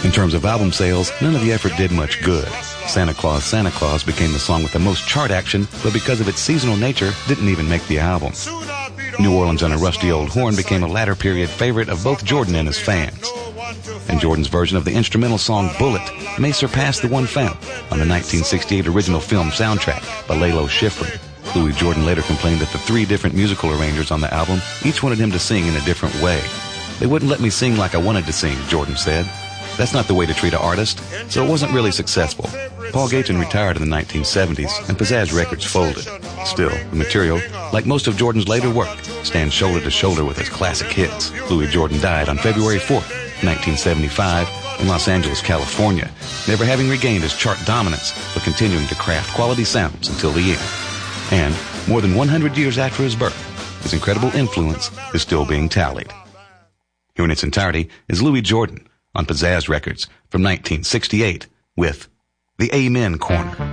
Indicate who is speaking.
Speaker 1: In terms of album sales, none of the effort did much good. Santa Claus became the song with the most chart action, but because of its seasonal nature, didn't even make the album. New Orleans on a Rusty Old Horn became a latter period favorite of both Jordan and his fans. And Jordan's version of the instrumental song Bullet may surpass the one found on the 1968 original film soundtrack by Lalo Schifrin. Louis Jordan later complained that the 3 different musical arrangers on the album each wanted him to sing in a different way. They wouldn't let me sing like I wanted to sing, Jordan said. That's not the way to treat an artist, so it wasn't really successful. Paul Gachin retired in the 1970s, and Pizzazz Records folded. Still, the material, like most of Jordan's later work, stands shoulder to shoulder with his classic hits. Louis Jordan died on February 4th, 1975, in Los Angeles, California, never having regained his chart dominance, but continuing to craft quality sounds until the end. And, more than 100 years after his birth, his incredible influence is still being tallied. Here in its entirety is Louis Jordan on Pizzazz Records from 1968 with The Amen Corner.